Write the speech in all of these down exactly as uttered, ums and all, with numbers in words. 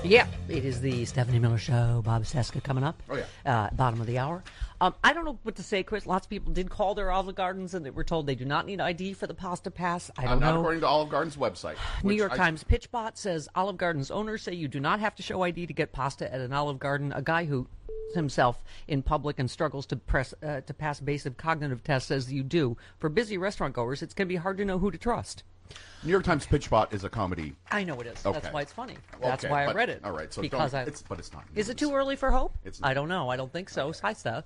Yeah, it is the Stephanie Miller Show. Bob Cesca coming up. Oh, yeah. Uh, bottom of the hour. Um, I don't know what to say, Chris. Lots of people did call their Olive Gardens and they were told they do not need I D for the pasta pass. I don't uh, not know. according to Olive Garden's website. New York I... Times PitchBot says Olive Garden's owners say you do not have to show I D to get pasta at an Olive Garden. A guy who himself in public and struggles to press uh, to pass basic cognitive tests says you do. For busy restaurant goers, it's going to be hard to know who to trust. New York Times PitchBot is a comedy. I know it is. Okay. That's why it's funny. That's okay, why but, I read it. All right, so because I, it's, but it's not. Is it too early for hope? It's not. I don't know. I don't think so. Okay. Hi, Steph.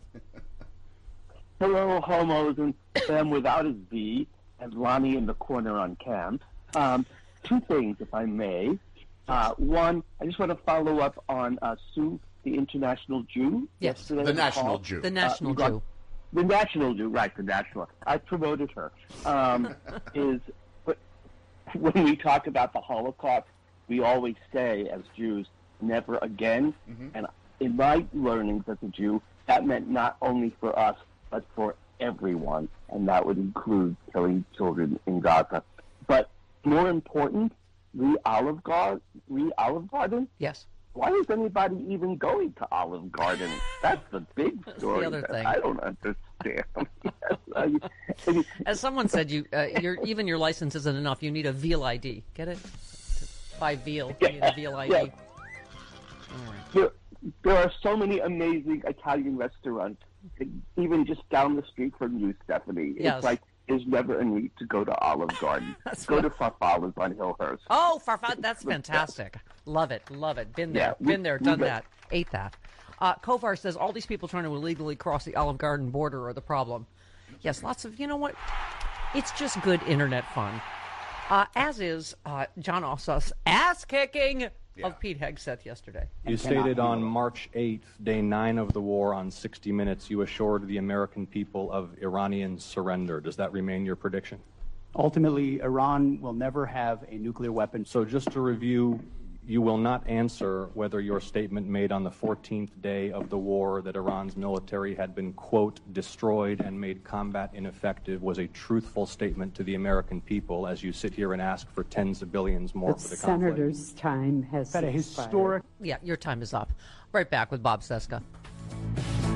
Hello, homos, and Sam without his B, and Lonnie in the corner on cam. Um, two things, if I may. Uh, one, I just want to follow up on uh, Sue, the international Jew. Yes. Yesterday The national call. Jew. The national Uh, got- Jew. The national Jew, right, the national. I promoted her. Um, is but when we talk about the Holocaust, we always say, as Jews, never again. Mm-hmm. And in my learnings as a Jew, that meant not only for us, but for everyone, and that would include killing children in Gaza. But more important, re Olive Garden, re Olive Garden. Yes. Why is anybody even going to Olive Garden? That's the big That's story. the other that thing. I don't understand. Yes, I mean, I mean, As someone said, you uh, your even your license isn't enough. You need a veal I D. Get it? To buy veal. You need a veal I D. Yeah. All right. there, there are so many amazing Italian restaurants, even just down the street from you, Stephanie. Yes. It's like there's never a need to go to Olive Garden. That's go what- to Farfalla's on Hillhurst. Oh, farfad, that's fantastic. Love it, love it. Been there, Yeah, we- been there, we done got- that, ate that. Uh, Kovar says all these people trying to illegally cross the Olive Garden border are the problem. Yes, lots of, you know what? It's just good internet fun. Uh, as is uh, John Ossoff's ass-kicking Yeah. of Pete Hegseth yesterday. You stated on March eighth, day nine of the war, on sixty minutes, you assured the American people of Iranian surrender. Does that remain your prediction? Ultimately, Iran will never have a nuclear weapon. So just to review, you will not answer whether your statement made on the fourteenth day of the war that Iran's military had been, quote, destroyed and made combat ineffective was a truthful statement to the American people as you sit here and ask for tens of billions more The for the conflict. senator's time has Had a expired. historic Yeah, your time is up. Right back with Bob Cesca.